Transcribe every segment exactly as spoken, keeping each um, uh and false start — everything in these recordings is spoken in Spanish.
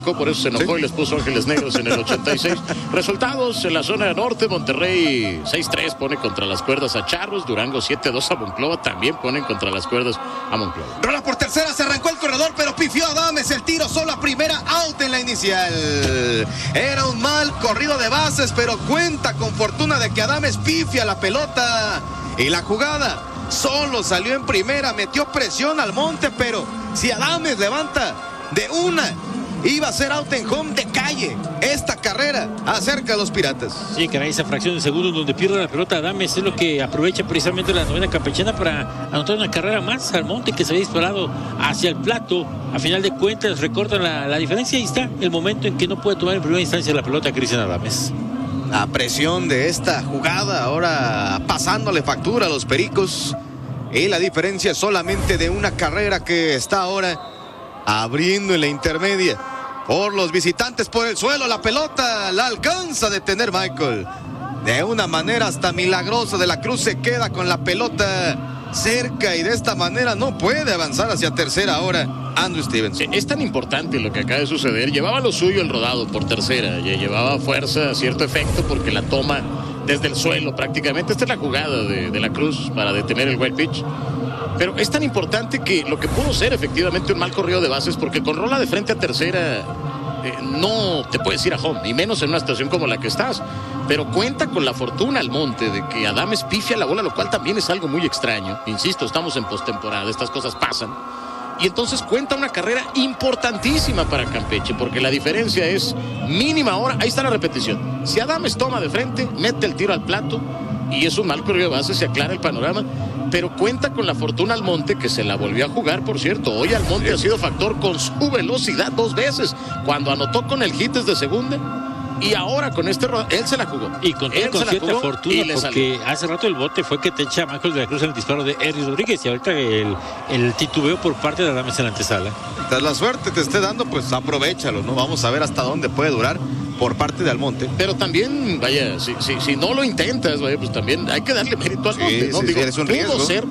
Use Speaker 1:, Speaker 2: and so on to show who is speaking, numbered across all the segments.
Speaker 1: Por eso se enojó, ¿sí?, y les puso Ángeles Negros en el ochenta y seis. Resultados en la zona norte: Monterrey seis tres pone contra las cuerdas a Charros, Durango siete dos a Monclova, también ponen contra las cuerdas a Monclova.
Speaker 2: Rola por tercera, se arrancó el corredor, pero pifió Adames el tiro, solo a primera, out en la inicial. Era un mal corrido de bases, pero cuenta con fortuna de que Adames pifia la pelota y la jugada solo salió en primera, metió presión al monte, pero si Adames levanta de una, iba a ser out en home de calle. Esta carrera acerca a los Piratas.
Speaker 3: Sí, caray, esa fracción de segundo donde pierde la pelota Adames es lo que aprovecha precisamente la novena campechana para anotar una carrera más al monte, que se había disparado hacia el plato. A final de cuentas recortan la, la diferencia y está el momento en que no puede tomar en primera instancia la pelota Cristian Adames.
Speaker 2: La presión de esta jugada ahora pasándole factura a los Pericos, y la diferencia es solamente de una carrera que está ahora abriendo en la intermedia por los visitantes. Por el suelo la pelota la alcanza a detener Michael de una manera hasta milagrosa. De la Cruz se queda con la pelota cerca y de esta manera no puede avanzar hacia tercera ahora Andrew Stevenson.
Speaker 1: Es tan importante lo que acaba de suceder. Llevaba lo suyo el rodado por tercera, llevaba fuerza, cierto efecto, porque la toma desde el suelo prácticamente. Esta es la jugada de, de la Cruz para detener el wild pitch. Pero es tan importante que lo que pudo ser efectivamente un mal corrido de bases, porque con rola de frente a tercera eh, no te puedes ir a home, y menos en una situación como la que estás. Pero cuenta con la fortuna al monte de que Adames pifia la bola, lo cual también es algo muy extraño. Insisto, estamos en postemporada, estas cosas pasan. Y entonces cuenta una carrera importantísima para Campeche, porque la diferencia es mínima ahora. Ahí está la repetición. Si Adames toma de frente, mete el tiro al plato, y es un mal corrido de base, se aclara el panorama. Pero cuenta con la fortuna al monte, que se la volvió a jugar, por cierto. Hoy al monte ha sido factor con su velocidad dos veces. Cuando anotó con el hit desde segunda, y ahora con este rodado, él se la jugó.
Speaker 3: Y con, él con cierta fortuna, porque salió. Hace rato el bote fue que te echa Michael de la Cruz en el disparo de Eris Rodríguez, y ahorita el, el titubeo por parte de Adames en la antesala.
Speaker 2: Tras la suerte te esté dando, pues aprovéchalo, ¿no? Vamos a ver hasta dónde puede durar por parte de Almonte.
Speaker 1: Pero también, vaya, si, si, si no lo intentas, vaya, pues también hay que darle mérito al monte,
Speaker 2: sí,
Speaker 1: ¿no?
Speaker 2: Sí,
Speaker 1: Digo,
Speaker 2: sí, eres un
Speaker 1: pudo
Speaker 2: riesgo.
Speaker 1: ser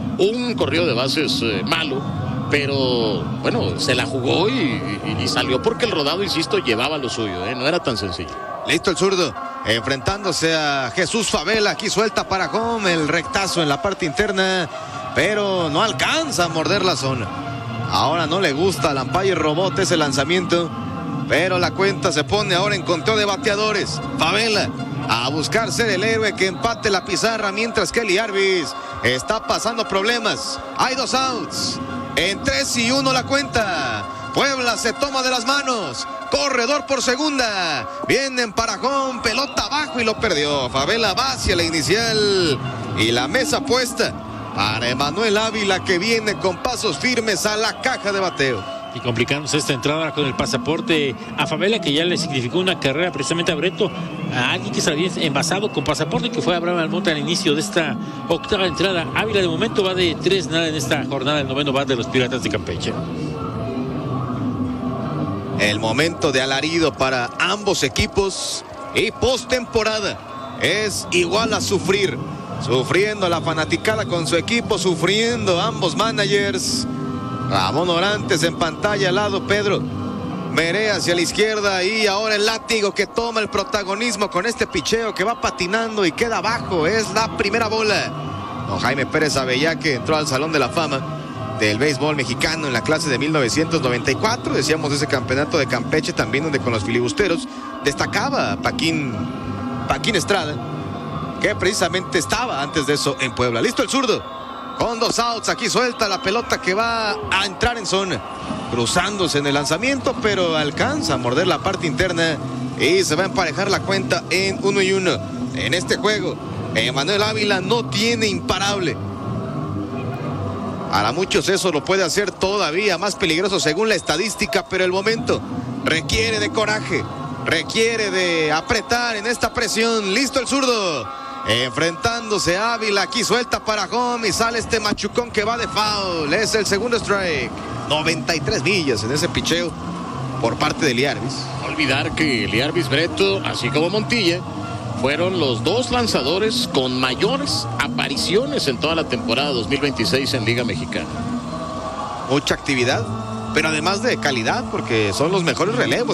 Speaker 1: un corrido de bases eh, malo, pero bueno, se la jugó y, y, y salió porque el rodado, insisto, llevaba lo suyo, ¿eh? No era tan sencillo.
Speaker 2: Listo el zurdo, enfrentándose a Jesús Favela. Aquí suelta para home, el rectazo en la parte interna, pero no alcanza a morder la zona. Ahora no le gusta al umpire robot ese lanzamiento, pero la cuenta se pone ahora en conteo de bateadores. Favela a buscar ser el héroe que empate la pizarra, mientras que Eli Arbis está pasando problemas. Hay dos outs, en tres y uno la cuenta. Puebla se toma de las manos, corredor por segunda, vienen para home, pelota abajo y lo perdió. Favela va hacia la inicial y la mesa puesta para Emanuel Ávila, que viene con pasos firmes a la caja de bateo.
Speaker 3: Y complicándose esta entrada con el pasaporte a Favela, que ya le significó una carrera precisamente a Breto, a alguien que salía envasado con pasaporte, que fue Abraham Almonte al inicio de esta octava entrada. Ávila de momento va de tres nada en esta jornada, el noveno bat de los Piratas de Campeche.
Speaker 2: El momento de alarido para ambos equipos, y postemporada es igual a sufrir. Sufriendo la fanaticada con su equipo, sufriendo ambos managers. Ramón Orantes en pantalla al lado, Pedro Merea hacia la izquierda, y ahora el látigo que toma el protagonismo con este picheo que va patinando y queda abajo. Es la primera bola. Don Jaime Pérez Avellá, que entró al Salón de la Fama del béisbol mexicano en la clase de mil novecientos noventa y cuatro. Decíamos ese campeonato de Campeche también, donde con los filibusteros destacaba Paquín, Paquín Estrada, que precisamente estaba antes de eso en Puebla. Listo el zurdo, con dos outs. Aquí suelta la pelota que va a entrar en zona, cruzándose en el lanzamiento, pero alcanza a morder la parte interna y se va a emparejar la cuenta en uno y uno. En este juego, Emanuel Ávila no tiene imparable. Para muchos eso lo puede hacer todavía más peligroso según la estadística, pero el momento requiere de coraje, requiere de apretar en esta presión. Listo el zurdo, enfrentándose a Ávila. Aquí suelta para home y sale este machucón que va de foul. Es el segundo strike. noventa y tres millas en ese picheo por parte de Eli Arbis.
Speaker 1: No olvidar que Eli Arbis, Breto, así como Montilla, fueron los dos lanzadores con mayores apariciones en toda la temporada dos mil veintiséis en Liga Mexicana.
Speaker 2: Mucha actividad pero además de calidad, porque son los mejores relevos